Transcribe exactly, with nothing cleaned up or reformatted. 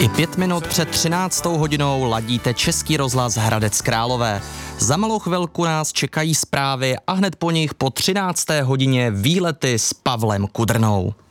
I pět minut před třináctou hodinou ladíte Český rozhlas Hradec Králové. Za malou chvilku nás čekají zprávy a hned po nich po třinácté hodině výlety s Pavlem Kudrnou.